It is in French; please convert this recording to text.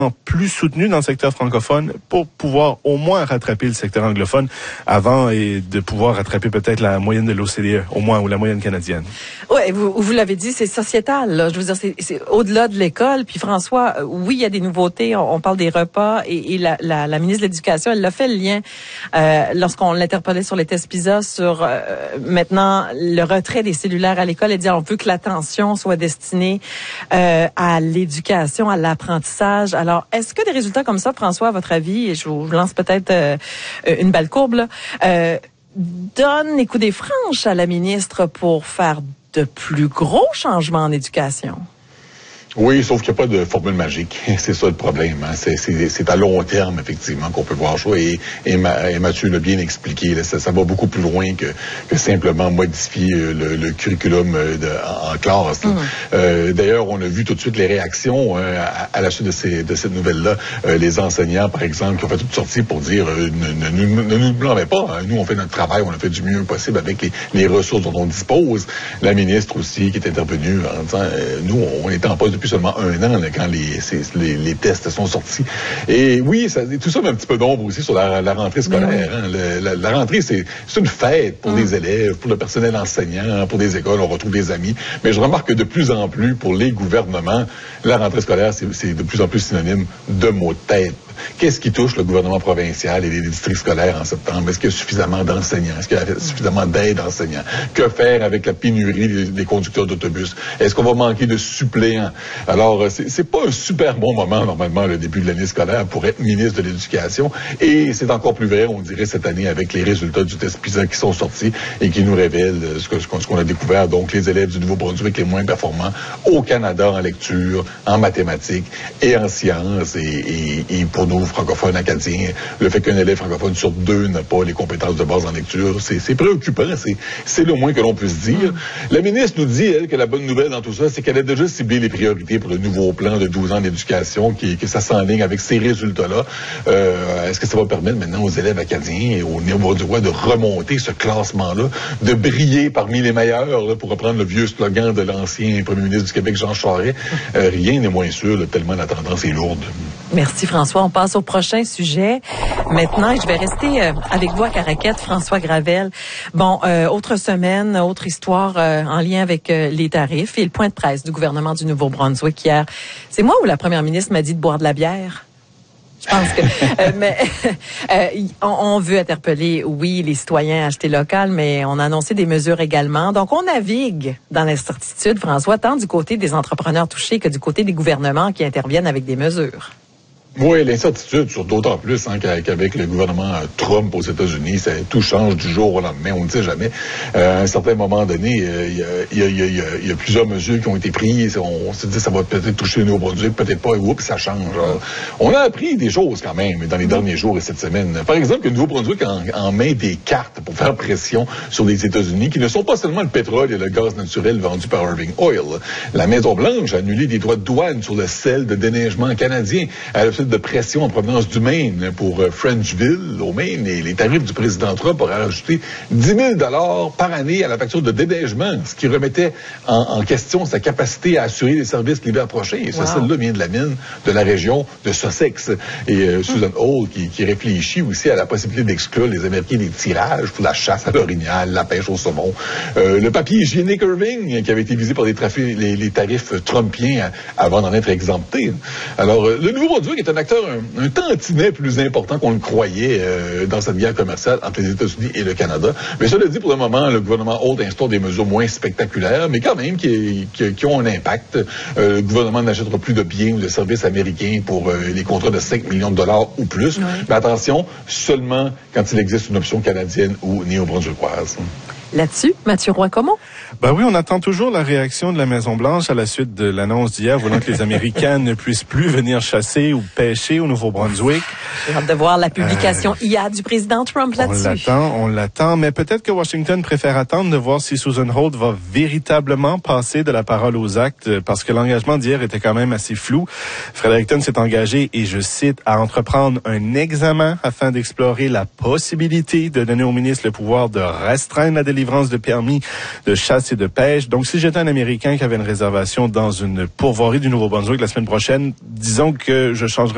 plus soutenu dans le secteur francophone pour pouvoir au moins rattraper le secteur anglophone avant et de pouvoir rattraper peut-être la moyenne de l'OCDE, au moins, ou la moyenne canadienne. Oui, vous l'avez dit, c'est sociétal, là. Je veux dire, c'est au-delà de l'école. Puis François, oui, il y a des nouveautés. On parle des repas et la ministre de l'Éducation, elle l'a fait le lien lorsqu'on l'interpellait sur les tests PISA sur maintenant le retrait des cellulaires à l'école. Elle dit on veut que l'attention soit destinée à l'éducation, à l'apprentissage. Alors, est-ce que des résultats comme ça, François, à votre avis, et je vous lance peut-être une balle courbe, là, donnent les coups des franches à la ministre pour faire de plus gros changements en éducation? Oui, sauf qu'il n'y a pas de formule magique. C'est ça le problème. Hein. C'est à long terme, effectivement, qu'on peut voir ça. Et Mathieu l'a bien expliqué. Là, ça va beaucoup plus loin que simplement modifier le curriculum en classe. D'ailleurs, on a vu tout de suite les réactions à la suite de cette nouvelle-là. Les enseignants, par exemple, qui ont fait toute sortie pour dire ne nous blâmez pas. Hein. Nous, on fait notre travail, on a fait du mieux possible avec les ressources dont on dispose. La ministre aussi, qui est intervenue en disant nous, on était en poste depuis seulement 1 an là, quand les tests sont sortis. Et oui, tout ça met un petit peu d'ombre aussi sur la rentrée scolaire. Hein. La rentrée, c'est une fête pour les élèves, pour le personnel enseignant, pour des écoles, on retrouve des amis. Mais je remarque que de plus en plus, pour les gouvernements, la rentrée scolaire, c'est de plus en plus synonyme de mots de tête. Qu'est-ce qui touche le gouvernement provincial et les districts scolaires en septembre? Est-ce qu'il y a suffisamment d'enseignants? Est-ce qu'il y a suffisamment d'aide enseignants? Que faire avec la pénurie des conducteurs d'autobus? Est-ce qu'on va manquer de suppléants? Alors, c'est pas un super bon moment, normalement, le début de l'année scolaire pour être ministre de l'Éducation. Et c'est encore plus vrai, on dirait, cette année avec les résultats du test PISA qui sont sortis et qui nous révèlent ce qu'on a découvert. Donc, les élèves du Nouveau-Brunswick les moins performants au Canada en lecture, en mathématiques et en sciences. Et pour nous, francophones acadiens, le fait qu'un élève francophone sur 2 n'a pas les compétences de base en lecture, c'est préoccupant. C'est le moins que l'on puisse dire. La ministre nous dit, elle, que la bonne nouvelle dans tout ça, c'est qu'elle a déjà ciblé les priorités pour le nouveau plan de 12 ans d'éducation, que ça s'enligne avec ces résultats-là. Est-ce que ça va permettre maintenant aux élèves acadiens et aux Néo-Brunswickois de remonter ce classement-là, de briller parmi les meilleurs, là, pour reprendre le vieux slogan de l'ancien premier ministre du Québec, Jean Charest? Rien n'est moins sûr, là, tellement la tendance est lourde. Merci François. On passe au prochain sujet. Maintenant, je vais rester avec vous à Caraquette, François Gravel. Bon, autre semaine, autre histoire en lien avec les tarifs et le point de presse du gouvernement du Nouveau-Brunswick hier. C'est moi ou la première ministre m'a dit de boire de la bière? Je pense que mais on veut interpeller, oui, les citoyens à acheter local, mais on a annoncé des mesures également. Donc, on navigue dans l'incertitude, François, tant du côté des entrepreneurs touchés que du côté des gouvernements qui interviennent avec des mesures. Oui, l'incertitude, d'autant plus qu'avec le gouvernement Trump aux États-Unis, tout change du jour au lendemain, on ne sait jamais. À un certain moment donné, il y a plusieurs mesures qui ont été prises. On se dit ça va peut-être toucher le Nouveau-Brunswick, peut-être pas, et oups, ça change. On a appris des choses quand même dans les derniers jours et cette semaine. Par exemple, que le Nouveau-Brunswick en met des cartes pour faire pression sur les États-Unis, qui ne sont pas seulement le pétrole et le gaz naturel vendu par Irving Oil. La Maison-Blanche a annulé des droits de douane sur le sel de déneigement canadien. De pression en provenance du Maine pour Frenchville, au Maine, et les tarifs du président Trump auraient rajouté 10 000 $ par année à la facture de déneigement, ce qui remettait en question sa capacité à assurer les services l'hiver prochain. Et ce sel-là vient de la mine de la région de Sussex. Et Susan Hall qui réfléchit aussi à la possibilité d'exclure les Américains des tirages pour la chasse à l'orignal, la pêche au saumon. Le papier hygiénique Irving, qui avait été visé par les tarifs trumpiens avant d'en être exempté. Alors, le Nouveau-Brunswick est un acteur un tantinet plus important qu'on le croyait dans cette guerre commerciale entre les États-Unis et le Canada. Mais cela dit, pour le moment, le gouvernement Holt instaure des mesures moins spectaculaires, mais quand même qui ont un impact. Le gouvernement n'achètera plus de biens ou de services américains pour les contrats de 5 millions de dollars ou plus. Oui. Mais attention, seulement quand il existe une option canadienne ou néo-brunswickoise. Là-dessus, Mathieu Roy-Comment? Ben oui, on attend toujours la réaction de la Maison-Blanche à la suite de l'annonce d'hier voulant que les Américains ne puissent plus venir chasser ou pêcher au Nouveau-Brunswick. J'ai hâte de voir la publication IA du président Trump là-dessus. On l'attend, mais peut-être que Washington préfère attendre de voir si Susan Holt va véritablement passer de la parole aux actes, parce que l'engagement d'hier était quand même assez flou. Fredericton s'est engagé, et je cite, à entreprendre un examen afin d'explorer la possibilité de donner au ministre le pouvoir de restreindre la délivrance de permis de chasse et de pêche. Donc, si j'étais un Américain qui avait une réservation dans une pourvoirie du Nouveau-Brunswick la semaine prochaine, disons que je changerais